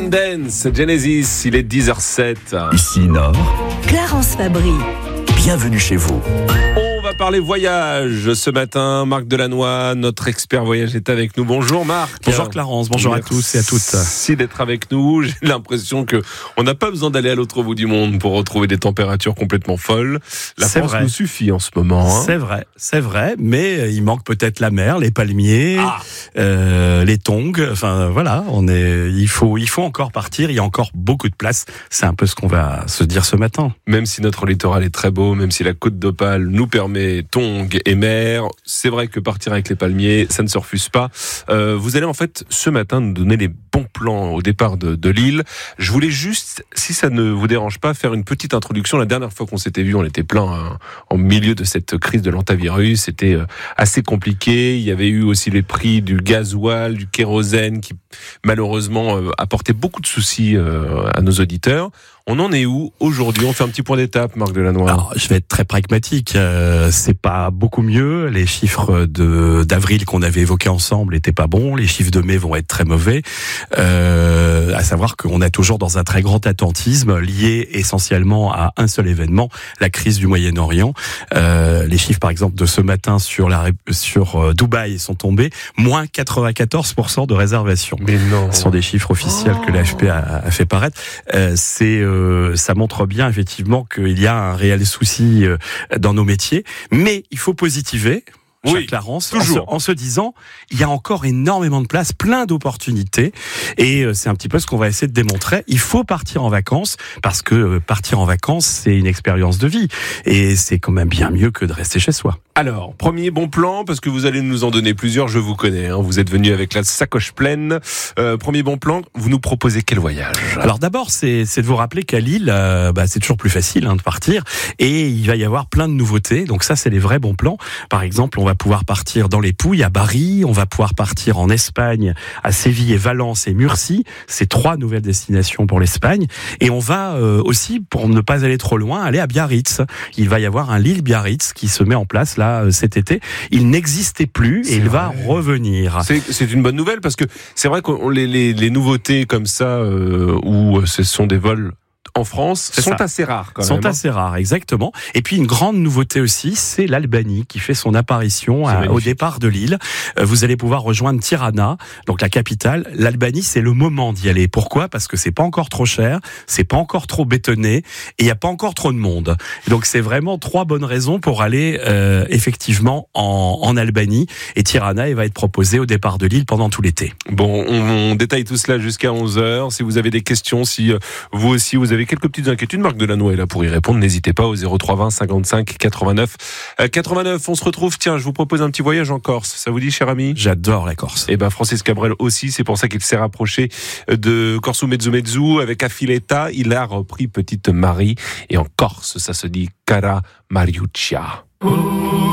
Dance, Genesis, il est 10h07. Ici Nord, Clarence Fabry. bienvenue chez vous. On va parler voyage ce matin. Marc Delannoy, notre expert voyage, est avec nous. Bonjour Marc. Bonjour Clarence, bonjour à tous et à toutes. Merci d'être avec nous. J'ai l'impression qu'on n'a pas besoin d'aller à l'autre bout du monde pour retrouver des températures complètement folles. La France nous suffit en ce moment. C'est vrai, mais il manque peut-être la mer, les palmiers, les tongs. Enfin voilà, il faut encore partir. Il y a encore beaucoup de place. C'est un peu ce qu'on va se dire ce matin. Même si notre littoral est très beau, même si la Côte d'Opale nous permet tongs et mer, c'est vrai que partir avec les palmiers, ça ne se refuse pas. Vous allez en fait ce matin nous donner les bons plans au départ de l'île. Je voulais juste, si ça ne vous dérange pas, faire une petite introduction. La dernière fois qu'on s'était vu, on était plein en milieu de cette crise de l'hantavirus. C'était assez compliqué. Il y avait eu aussi les prix du gasoil, du kérosène qui malheureusement apportaient beaucoup de soucis à nos auditeurs. On en est où aujourd'hui? On fait un petit point d'étape, Marc Delannoy. Alors, je vais être très pragmatique. C'est pas beaucoup mieux. Les chiffres d'avril qu'on avait évoqués ensemble étaient pas bons. Les chiffres de mai vont être très mauvais. À savoir qu'on est toujours dans un très grand attentisme lié essentiellement à un seul événement, la crise du Moyen-Orient. Les chiffres, par exemple, de ce matin sur Dubaï sont tombés. Moins 94% de réservations. Mais non. Ce sont des chiffres officiels que l'AFP a fait paraître. Ça montre bien effectivement qu'il y a un réel souci dans nos métiers, mais il faut positiver. Oui, Clarence, toujours. en se disant, il y a encore énormément de place, plein d'opportunités, et c'est un petit peu ce qu'on va essayer de démontrer. Il faut partir en vacances, parce que partir en vacances, c'est une expérience de vie, et c'est quand même bien mieux que de rester chez soi. Alors, premier bon plan, parce que vous allez nous en donner plusieurs, je vous connais, vous êtes venu avec la sacoche pleine. Premier bon plan, vous nous proposez quel voyage? Alors d'abord, c'est de vous rappeler qu'à Lille, c'est toujours plus facile de partir, et il va y avoir plein de nouveautés, donc ça c'est les vrais bons plans. Par exemple, on va pouvoir partir dans les Pouilles, à Bari, on va pouvoir partir en Espagne, à Séville et Valence et Murcie, c'est 3 nouvelles destinations pour l'Espagne, et on va aussi, pour ne pas aller trop loin, aller à Biarritz. Il va y avoir un Lille-Biarritz qui se met en place là cet été. Il n'existait plus et il va revenir. C'est une bonne nouvelle parce que c'est vrai que les nouveautés comme ça où ce sont des vols en France sont assez rares quand même. Sont assez rares, exactement. Et puis une grande nouveauté aussi, c'est l'Albanie qui fait son apparition au départ de l'île. Vous allez pouvoir rejoindre Tirana, donc la capitale. L'Albanie, c'est le moment d'y aller. Pourquoi? Parce que c'est pas encore trop cher, c'est pas encore trop bétonné et il y a pas encore trop de monde. Donc c'est vraiment 3 bonnes raisons pour aller effectivement en Albanie. Et Tirana, il va être proposé au départ de l'île pendant tout l'été. Bon, on détaille tout cela jusqu'à 11h. Si vous avez des questions, si vous aussi vous avez quelques petites inquiétudes, Marc Delannoy est là pour y répondre. N'hésitez pas au 0320 55 89 89. On se retrouve. Tiens, je vous propose un petit voyage en Corse. Ça vous dit, cher ami? J'adore la Corse. Et Francis Cabrel aussi. C'est pour ça qu'il s'est rapproché de Corso Mezzo Mezzo avec Affiletta. Il a repris Petite Marie. Et en Corse, ça se dit Cara Mariuccia.